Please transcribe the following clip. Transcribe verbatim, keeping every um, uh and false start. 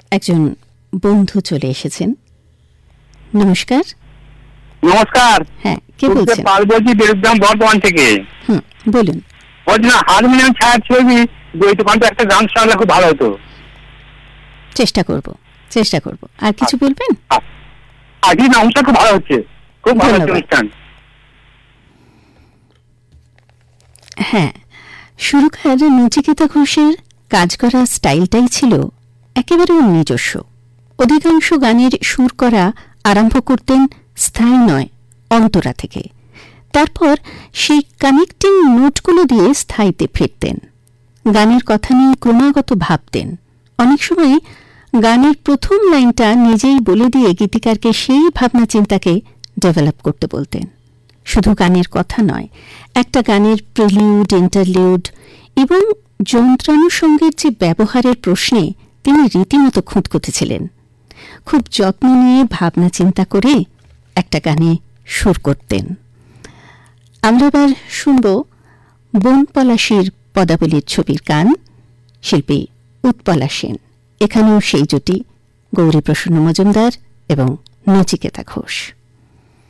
একজন বন্ধু চলে এসেছেন। নমস্কার। নমস্কার। হ্যাঁ, কে বলছেন? পাল বলছি বেরুগ্রাম বর্ধমান থেকে। হুম, বলুন। বলছি না, হারমোনিয়াম ছাড়া ছবি বইতে পান্তে একটা গান শোনালে খুব ভালো হতো। চেষ্টা করব চেষ্টা করব আর কিছু বলবেন? আজকে নামটা খুব ভালো হচ্ছে, খুব ভালো হচ্ছে অনুষ্ঠান। হ্যাঁ, সুরকার নচিকেতা ঘোষের কাজ করা স্টাইলটাই ছিল একেবারে নিজস্ব। অধিকাংশ গানের সুর করা আরম্ভ করতেন স্থায়ী নয়, অন্তরা থেকে। তারপর সেই কানেক্টিং নোটগুলো দিয়ে স্থায়ীতে ফিরতেন। গানের কথা নিয়ে ক্রমাগত ভাবতেন। অনেক সময় গানের প্রথম লাইনটা নিজেই বলে দিয়ে গীতিকারকে সেই ভাবনা চিন্তাকে ডেভেলপ করতে বলতেন। শুধু গানের কথা নয়, একটা গানের প্রিলিউড, ইন্টারলিউড এবং যন্ত্রানুষঙ্গের যে ব্যবহারের প্রশ্নে তিনি রীতিমতো খুঁতখুঁতে ছিলেন। খুব যত্ন নিয়ে ভাবনা চিন্তা করে একটা গানে সুর করতেন। আমরা এবার শুনব বনপলাশীর পদাবলীর ছবির গান, শিল্পী উৎপলা সেন। এখানেও সেই জুটি গৌরীপ্রসন্ন মজুমদার এবং নচিকেতা ঘোষ।